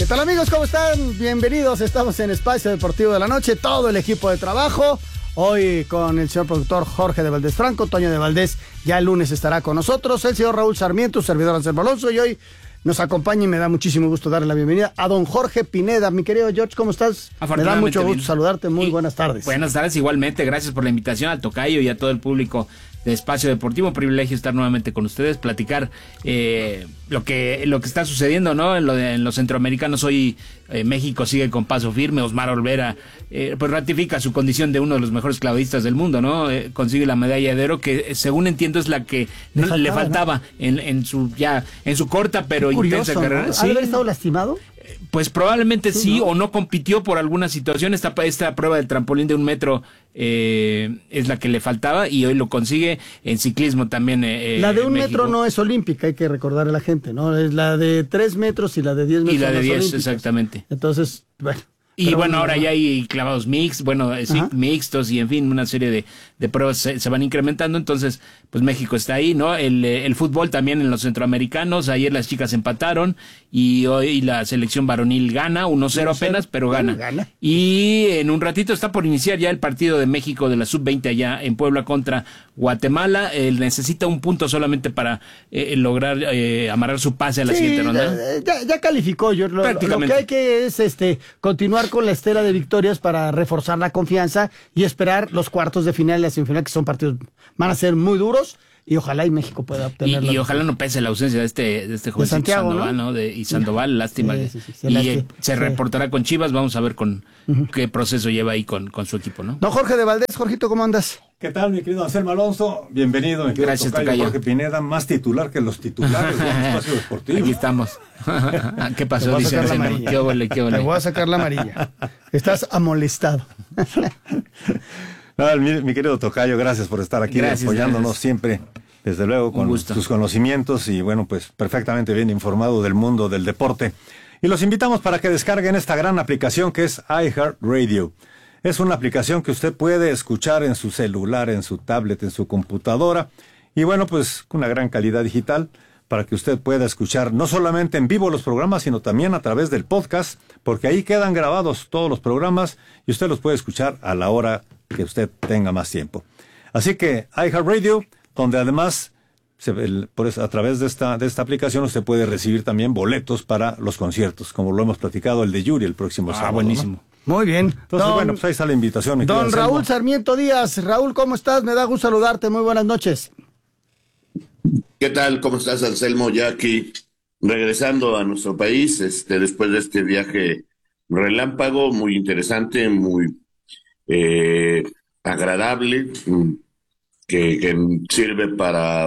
¿Qué tal, amigos? ¿Cómo están? Bienvenidos. Estamos en Espacio Deportivo de la Noche, todo el equipo de trabajo. Hoy con el señor productor Jorge de Valdés Franco, Toño de Valdés ya el lunes estará con nosotros, el señor Raúl Sarmiento, servidor Anselmo Alonso, y hoy nos acompaña y me da muchísimo gusto darle la bienvenida a don Jorge Pineda. Mi querido George, ¿cómo estás? Me da mucho gusto saludarte, muy buenas tardes. Buenas tardes, igualmente, gracias por la invitación al tocayo y a todo el público de Espacio Deportivo. Un privilegio estar nuevamente con ustedes, platicar lo que está sucediendo, ¿no? En los centroamericanos hoy México sigue con paso firme. Osmar Olvera pues ratifica su condición de uno de los mejores clavadistas del mundo, ¿no? Consigue la medalla de oro que según entiendo es la que le faltaba, ¿no? en su corta pero intensa carrera. ¿No? ¿Ha de haber estado lastimado? Pues probablemente sí, ¿no? O no compitió por alguna situación. Esta prueba del trampolín de 1 metro es la que le faltaba y hoy lo consigue. En ciclismo también. La de 1 México. metro no es olímpica, hay que recordarle a la gente, ¿no? Es la de 3 metros y la de 10 metros. Y la de 10, olímpicas. Exactamente. Entonces, bueno. Y bueno, ahora ya hay clavados mixtos y en fin, una serie de pruebas se van incrementando. Entonces, pues México está ahí, ¿no? El fútbol también en los centroamericanos. Ayer las chicas empataron y hoy la selección varonil gana, 1-0 apenas, pero gana. Y en un ratito está por iniciar ya el partido de México de la Sub-20 allá en Puebla contra Guatemala. Necesita un punto solamente para lograr amarrar su pase a la siguiente ronda. Ya calificó. Lo que hay que es continuar con la estela de victorias para reforzar la confianza y esperar los cuartos de final y la semifinal, que son partidos, van a ser muy duros. Y ojalá y México pueda obtenerlo. Y ojalá no pese la ausencia de este joven Santiago, Sandoval, ¿no? Y Sandoval, lástima. Se reportará con Chivas, vamos a ver qué proceso lleva ahí con su equipo, ¿no? No, Jorge de Valdés, Jorgito, ¿cómo andas? ¿Qué tal, mi querido Anselmo Alonso? Bienvenido, mi querido Gracias, tocayo Jorge Pineda, más titular que los titulares del Espacio Deportivo. Aquí estamos. ¿Qué pasó? Dice Anselmo. ¿Qué huele? Te voy a sacar la amarilla. Estás amolestado. Mi querido tocayo, gracias por estar aquí apoyándonos siempre, desde luego, con tus conocimientos y bueno, pues perfectamente bien informado del mundo del deporte. Y los invitamos para que descarguen esta gran aplicación que es iHeartRadio. Es una aplicación que usted puede escuchar en su celular, en su tablet, en su computadora y bueno, pues con una gran calidad digital para que usted pueda escuchar no solamente en vivo los programas, sino también a través del podcast, porque ahí quedan grabados todos los programas y usted los puede escuchar a la hora que usted tenga más tiempo. Así que iHeartRadio, donde además a través de esta aplicación usted puede recibir también boletos para los conciertos, como lo hemos platicado el de Yuri el próximo sábado. Buenísimo. ¿No? Muy bien. Entonces, bueno, pues ahí está la invitación. Don Raúl Sarmiento Díaz. Raúl, ¿cómo estás? Me da gusto saludarte. Muy buenas noches. ¿Qué tal? ¿Cómo estás, Anselmo? Ya aquí regresando a nuestro país, después de este viaje relámpago, muy interesante, muy agradable, que sirve para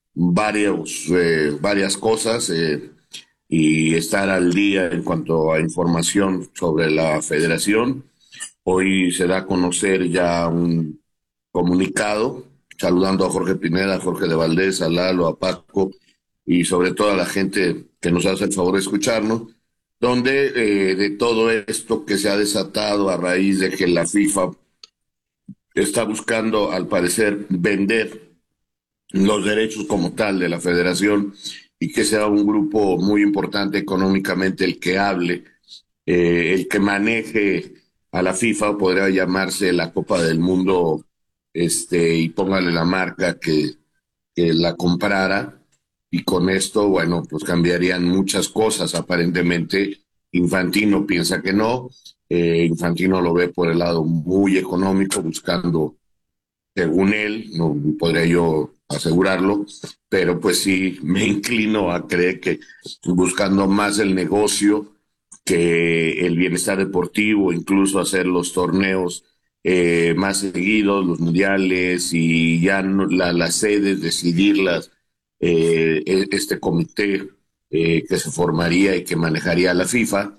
varias cosas y estar al día en cuanto a información sobre la federación. Hoy se da a conocer ya un comunicado saludando a Jorge Pineda, a Jorge de Valdés, a Lalo, a Paco y sobre todo a la gente que nos hace el favor de escucharnos, donde de todo esto que se ha desatado a raíz de que la FIFA está buscando, al parecer, vender los derechos como tal de la federación y que sea un grupo muy importante económicamente el que hable, el que maneje a la FIFA, podría llamarse la Copa del Mundo, y póngale la marca que la comprara, y con esto, bueno, pues cambiarían muchas cosas. Aparentemente Infantino piensa que no, Infantino lo ve por el lado muy económico, buscando, según él, no podría yo asegurarlo, pero pues sí me inclino a creer que buscando más el negocio que el bienestar deportivo, incluso hacer los torneos más seguidos, los mundiales, y ya las sedes, decidirlas, este comité que se formaría y que manejaría la FIFA,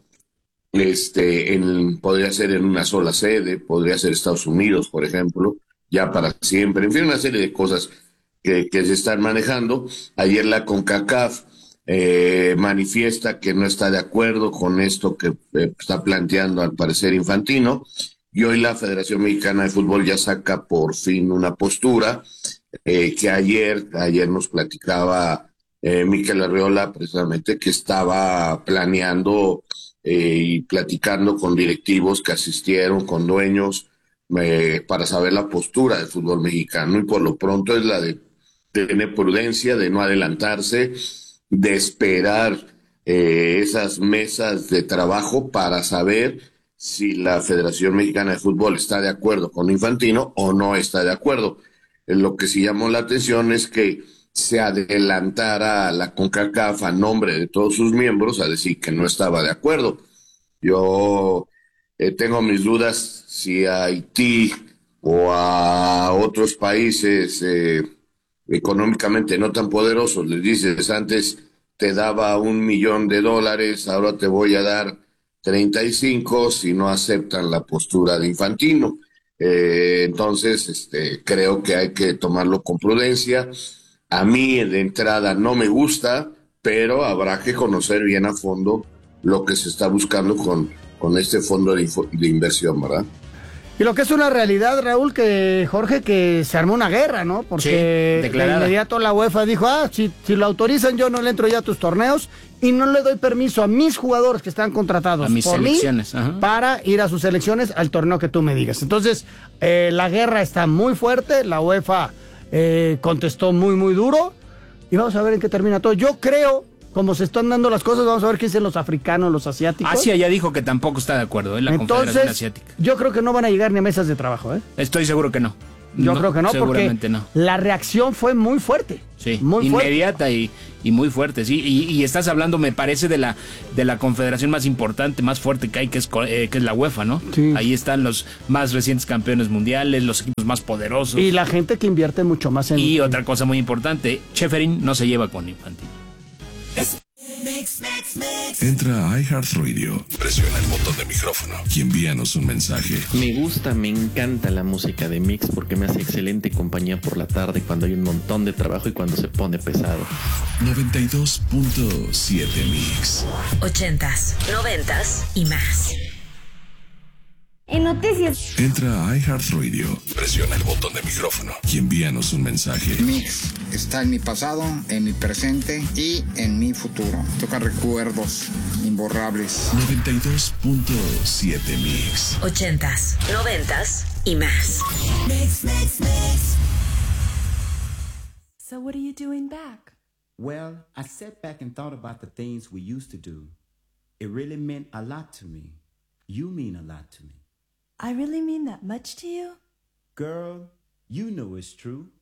podría ser en una sola sede, podría ser Estados Unidos, por ejemplo, ya para siempre, en fin, una serie de cosas que se están manejando. Ayer la CONCACAF manifiesta que no está de acuerdo con esto que está planteando al parecer Infantino, y hoy la Federación Mexicana de Fútbol ya saca por fin una postura que ayer nos platicaba Mikel Arriola, precisamente, que estaba planeando y platicando con directivos que asistieron, con dueños, para saber la postura del fútbol mexicano, y por lo pronto es la de tener prudencia, de no adelantarse, de esperar esas mesas de trabajo para saber si la Federación Mexicana de Fútbol está de acuerdo con Infantino o no está de acuerdo. Lo que sí llamó la atención es que se adelantara la CONCACAF a nombre de todos sus miembros a decir que no estaba de acuerdo. Yo tengo mis dudas si a Haití o a otros países económicamente no tan poderosos les dices, antes te daba $1 millón, ahora te voy a dar 35 si no aceptan la postura de Infantino. Entonces, creo que hay que tomarlo con prudencia. A mí de entrada no me gusta, pero habrá que conocer bien a fondo lo que se está buscando con este fondo de inversión, ¿verdad? Y lo que es una realidad, Raúl, Jorge, que se armó una guerra, ¿no? Porque de inmediato la UEFA dijo, si lo autorizan yo no le entro ya a tus torneos y no le doy permiso a mis jugadores que están contratados a mis por selecciones, mí para ir a sus selecciones al torneo que tú me digas. Entonces, la guerra está muy fuerte, la UEFA contestó muy, muy duro y vamos a ver en qué termina todo. Yo creo, como se están dando las cosas, vamos a ver qué dicen los africanos, los asiáticos. Asia ya dijo que tampoco está de acuerdo en la Confederación Asiática. Yo creo que no van a llegar ni a mesas de trabajo. Estoy seguro que no. Yo creo que no, seguramente porque no. La reacción fue muy fuerte. Sí, muy inmediata fuerte. Y muy fuerte, sí. Y estás hablando, me parece, de la confederación más importante, más fuerte que hay, que es la UEFA, ¿no? Sí. Ahí están los más recientes campeones mundiales, los equipos más poderosos. Y la gente que invierte mucho más en... Y otra cosa muy importante, Ceferin no se lleva con Infantino. Entra a iHeartRadio, presiona el botón de micrófono y envíanos un mensaje. Me encanta la música de Mix porque me hace excelente compañía por la tarde cuando hay un montón de trabajo y cuando se pone pesado. 92.7 Mix. 80s, 90s y más. En noticias. Entra a iHeartRadio, presiona el botón de micrófono y envíanos un mensaje. Mix está en mi pasado, en mi presente y en mi futuro. Toca recuerdos imborrables. 92.7 Mix. 80s, 90s y más. Mix. So what are you doing back? Well, I sat back and thought about the things we used to do. It really meant a lot to me. You mean a lot to me. I really mean that much to you? Girl, you know it's true.